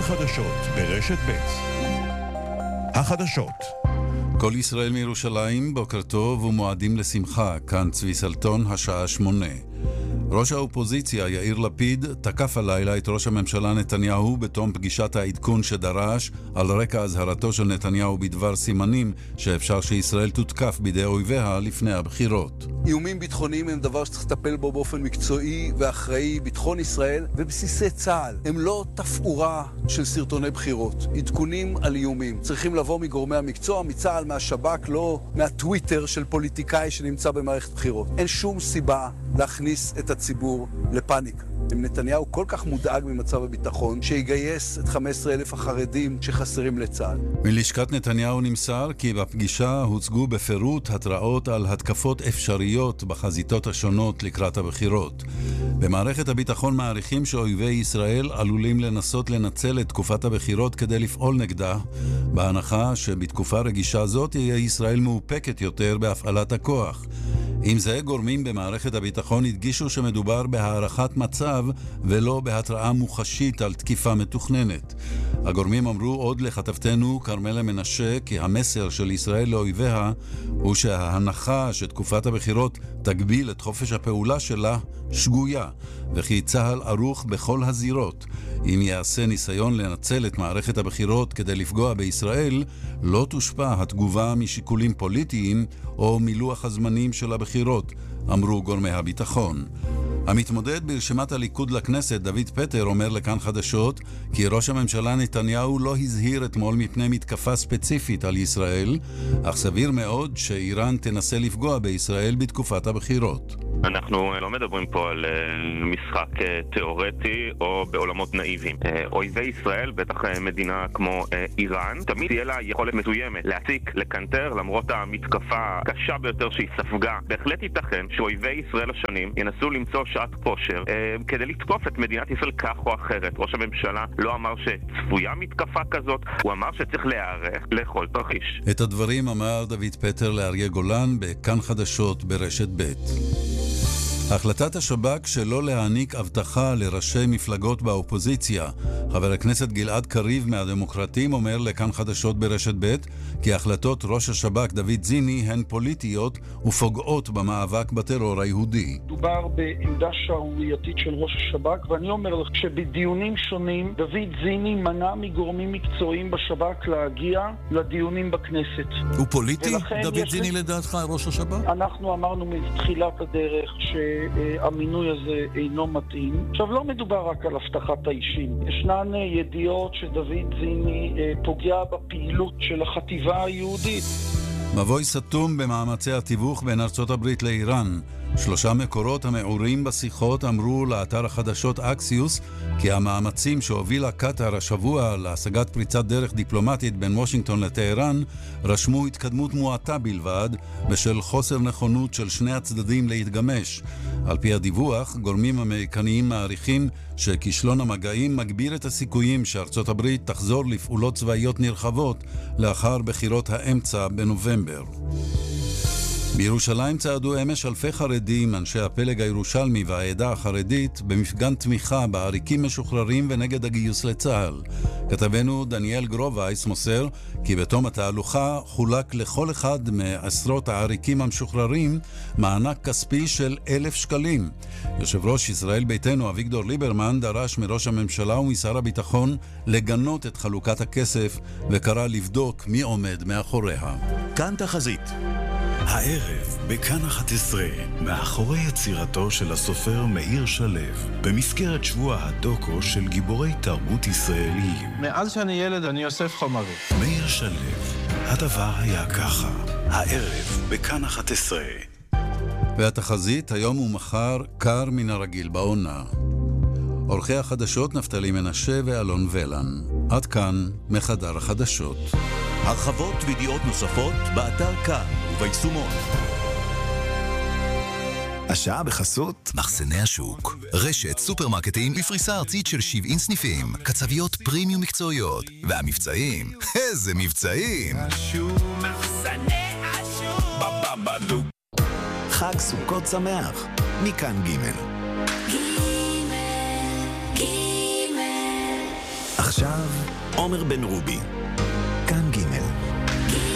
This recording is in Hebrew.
חדשות ברשת ב'. החדשות. כל ישראל מירושלים, בוקר טוב ומועדים לשמחה. כאן צבי סלטון, השעה 8. ראש האופוזיציה יאיר לפיד תקף הלילה את ראש הממשלה נתניהו בתום פגישת העדכון שדרש על רקע הזהרתו של נתניהו בדבר סימנים שאפשר שישראל תותקף בידי אויביה לפני הבחירות. איומים ביטחוניים הם דבר שצריך לטפל בו באופן מקצועי ואחראי. ביטחון ישראל ובסיסי צה"ל הם לא תפאורה של סרטוני בחירות. עדכונים על איומים צריכים לבוא מגורמי המקצוע, מצה"ל, מהשב"כ, לא מהטוויטר של פוליטיקאי שנמצא במערכת בחירות. אין שום סיבה להכניס את הציבור לפאניקה. אם נתניהו כל כך מודאג ממצב הביטחון, שיגייס את 15,000 החרדים שחסרים לצה"ל. מלשכת נתניהו נמסר כי בפגישה הוצגו בפירוט התראות על התקפות אפשריות בחזיתות השונות לקראת הבחירות. במערכת הביטחון מעריכים שאויבי ישראל עלולים לנסות לנצל את תקופת הבחירות כדי לפעול נגדה, בהנחה שבתקופה רגישה זאת יהיה ישראל מאופקת יותר בהפעלת הכוח. עם זה, גורמים במערכת הביטחון הדגישו שמדובר בהערכת מצב ולא בהתראה מוחשית על תקיפה מתוכננת. הגורמים אמרו עוד לכתבתנו קרמלה מנשה כי המסר של ישראל לאויביה הוא שההנחה שתקופת הבחירות תגביל את חופש הפעולה שלה שגויה, וכי צה"ל ערוך בכל הזירות. אם יעשה ניסיון לנצל את מערכת הבחירות כדי לפגוע בישראל, לא תושפע התגובה משיקולים פוליטיים או מלוח הזמנים של הבחירות, אמרו גורמי הביטחון. המתמודד ברשימת הליכוד לכנסת, דוד פטר, אומר לכאן חדשות כי ראש הממשלה נתניהו לא הזהיר אתמול מפני מתקפה ספציפית על ישראל, אך סביר מאוד שאיראן תנסה לפגוע בישראל בתקופת הבחירות. אנחנו לא מדברים פה על משחק תיאורטי או בעולמות נאיביים. אויבי ישראל, בטח מדינה כמו איראן, תמיד תהיה לה יכולת מסוימת להציק, לקנטר, למרות המתקפה הקשה ביותר שהיא ספגה. בהחלט ייתכן שאויבי ישראל השונים ינסו למצוא שעת כושר כדי לתקוף את מדינת ישראל כך או אחרת. ראש הממשלה לא אמר שצפויה מתקפה כזאת, הוא אמר שצריך להיערך לכל תרחיש. את הדברים אמר דוד פטר לאריה גולן בכאן חדשות ברשת ב'. החלטת השב"כ שלא להעניק הבטחה לראשי מפלגות באופוזיציה. חבר הכנסת גלעד קריב מהדמוקרטים אומר לכאן חדשות ברשת ב' כי החלטות ראש השב"כ דוד זיני הן פוליטיות ופוגעות במאבק בטרור היהודי. דובר בעמדה שערורייתית של ראש השב"כ, ואני אומר לך שבדיונים שונים דוד זיני מנע מגורמים מקצועיים בשב"כ להגיע לדיונים בכנסת. הוא פוליטי? דוד זיני לדעתך ראש השב"כ? אנחנו אמרנו מתחילת הדרך שהמינוי הזה אינו מתאים. עכשיו, לא מדובר רק על הבטחת האישים. ישנן ידיעות שדוד זיני פוגע בפעילות של החטיבה היהודית. מבוי סתום במאמצי התיווך בין ארצות הברית לאיראן. 3 מקורות המעורים בשיחות אמרו לאתר החדשות אקסיוס כי המאמצים שהובילה קטר השבוע להשגת פריצת דרך דיפלומטית בין וושינגטון לטהרן רשמו התקדמות מועטה בלבד בשל חוסר נכונות של שני הצדדים להתגמש. על פי הדיווח, גורמים אמריקניים מעריכים שכישלון המגעים מגביר את הסיכויים שארצות הברית תחזור לפעולות צבאיות נרחבות לאחר בחירות האמצע בנובמבר. בירושלים צעדו אמש אלפי חרדים, אנשי הפלג הירושלמי והעדה החרדית, במפגן תמיכה בעריקים משוחררים ונגד הגיוס לצה"ל. כתבנו דניאל גרובייס מוסר כי בתום התהלוכה חולק לכל אחד מעשרות העריקים המשוחררים מענק כספי של 1,000 שקלים. יושב ראש ישראל ביתנו אביגדור ליברמן דרש מראש הממשלה ומשר הביטחון לגנות את חלוקת הכסף וקרא לבדוק מי עומד מאחוריה. כאן תחזית. הערב בכאן 11, מאחורי יצירתו של הסופר מאיר שלו, במסגרת שבוע הדוקו של גיבורי תרבות ישראליים. מאז שאני ילד אני אוסף חומרים. מאיר שלו, הדבר היה ככה. הערב בכאן 11. והתחזית היום ומחר קר מן הרגיל בעונה. עורכי החדשות נפתלי מנשה ואלון ולן. עד כאן מחדר החדשות. הרחבות וידיעות נוספות באתר כאן וביישומון. השעה בחסות מחסני השוק, רשת סופרמרקטים בפריסה ארצית של 70 סניפים, קצביות פרימיום מקצועיות, והמבצעים, איזה מבצעים! מחסני השוק חג סוכות שמח, מכאן ג' עכשיו, עומר בן רובי.